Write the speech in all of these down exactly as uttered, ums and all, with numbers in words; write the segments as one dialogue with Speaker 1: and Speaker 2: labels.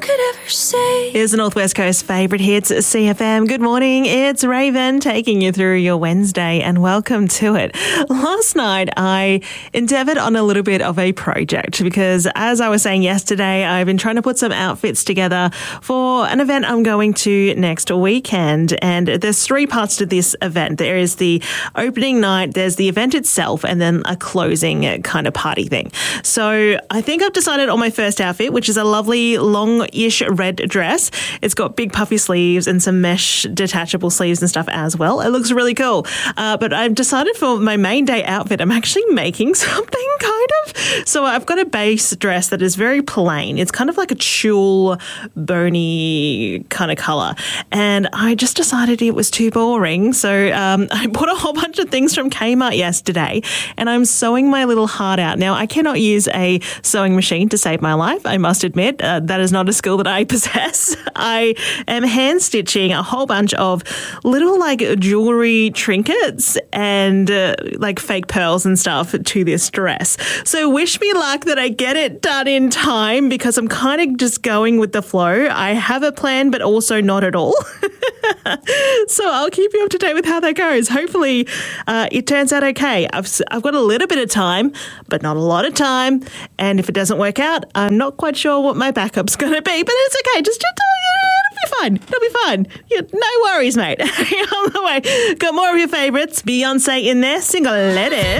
Speaker 1: could ever say.
Speaker 2: Here's the Northwest Coast favourite hits, C F M. Good morning, it's Raven taking you through your Wednesday and welcome to it. Last night I endeavoured on a little bit of a project because, as I was saying yesterday, I've been trying to put some outfits together for an event I'm going to next weekend, and there's three parts to this event. There is the opening night, there's the event itself, and then a closing kind of party thing. So I think I've decided on my first outfit, which is a lovely long-ish red dress. It's got big puffy sleeves and some mesh detachable sleeves and stuff as well. It looks really cool. Uh, but I've decided for my main day outfit, I'm actually making something kind of. So I've got a base dress that is very plain. It's kind of like a tulle, bony kind of colour. And I just decided it was too boring. So um, I bought a whole bunch of things from Kmart yesterday and I'm sewing my little heart out. Now, I cannot use a sewing machine to save my life, I must admit. Uh, that is not a skill that I possess. I am hand stitching a whole bunch of little like jewelry trinkets and uh, like fake pearls and stuff to this dress. So wish me luck that I get it done in time because I'm kind of just going with the flow. I have a plan, but also not at all. So I'll keep you up to date with how that goes. Hopefully uh, it turns out okay. I've, I've got a little bit of time, but not a lot of time. And if it doesn't work out, I'm not quite sure what my backup's going to be, but it's okay. Just, just it'll be fine. It'll be fine. Yeah, no worries, mate. On the way. Got more of your favourites. Beyonce in there. Single ladies.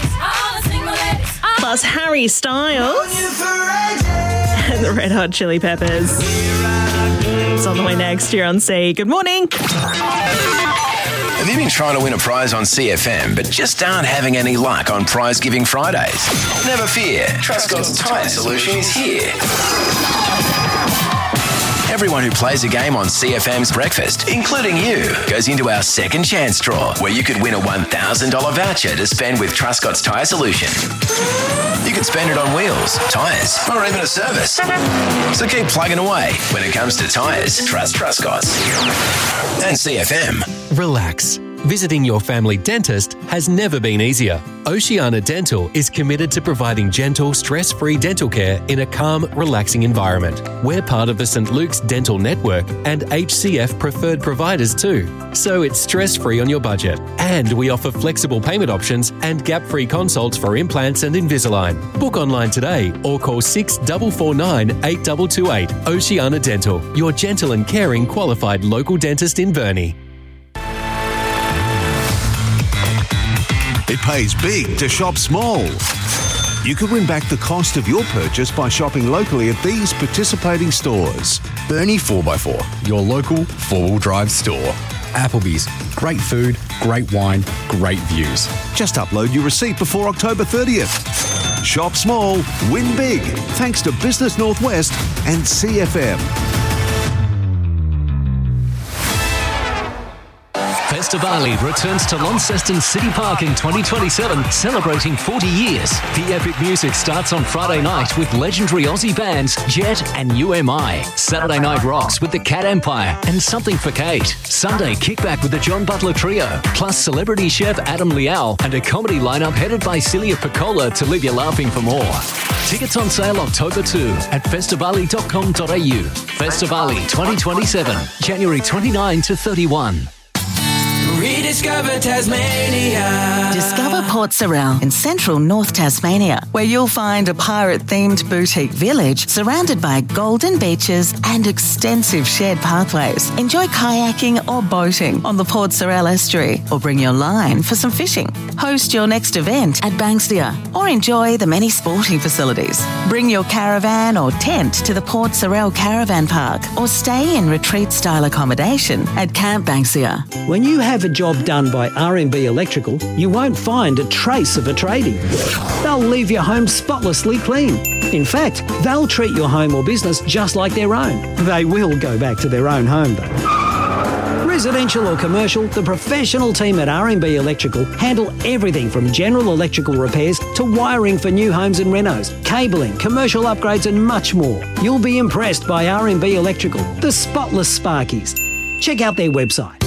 Speaker 2: Plus Harry Styles. And the Red Hot Chili Peppers. It's on the way next here on C. Good morning.
Speaker 3: Have you been trying to win a prize on C F M but just aren't having any luck on Prize Giving Fridays? Never fear. Trustcott's Tyre Solution is here. Everyone who plays a game on C F M's Breakfast, including you, goes into our second chance draw where you could win a one thousand dollars voucher to spend with Trustcott's Tyre Solution. You could spend it on wheels, tyres, or even a service. So keep plugging away. When it comes to tyres, trust Trustcott's. And C F M.
Speaker 4: Relax. Visiting your family dentist has never been easier. Oceania Dental is committed to providing gentle, stress-free dental care in a calm, relaxing environment. We're part of the Saint Luke's Dental Network and H C F preferred providers too, so it's stress-free on your budget. And we offer flexible payment options and gap-free consults for implants and Invisalign. Book online today or call six four four nine, eight two two eight. Oceania Dental, your gentle and caring qualified local dentist in Burnie.
Speaker 5: It pays big to shop small. You could win back the cost of your purchase by shopping locally at these participating stores.
Speaker 6: Burnie four by four, your local four-wheel drive store. Applebee's, great food, great wine, great views.
Speaker 5: Just upload your receipt before October thirtieth. Shop small, win big, thanks to Business Northwest and C F M.
Speaker 7: Festivali returns to Launceston City Park in twenty twenty-seven, celebrating forty years. The epic music starts on Friday night with legendary Aussie bands Jet and U M I. Saturday night rocks with the Cat Empire and Something for Kate. Sunday kickback with the John Butler Trio, plus celebrity chef Adam Liao and a comedy lineup headed by Celia Piccola to leave you laughing for more. Tickets on sale October second at festivali dot com dot a u. Festivali twenty twenty-seven, January twenty-ninth to thirty-first.
Speaker 8: Rediscover Tasmania.
Speaker 9: Discover Port Sorell in central North Tasmania, where you'll find a pirate-themed boutique village surrounded by golden beaches and extensive shared pathways. Enjoy kayaking or boating on the Port Sorell estuary, or bring your line for some fishing. Host your next event at Banksia, or enjoy the many sporting facilities. Bring your caravan or tent to the Port Sorell Caravan Park, or stay in retreat-style accommodation at Camp Banksia.
Speaker 10: When you have a job done by R M B Electrical, you won't find a trace of a tradie. They'll leave your home spotlessly clean. In fact, they'll treat your home or business just like their own. They will go back to their own home though. Residential or commercial, the professional team at R M B Electrical handle everything from general electrical repairs to wiring for new homes and renos, cabling, commercial upgrades and much more. You'll be impressed by R M B Electrical, the spotless Sparkies. Check out their website.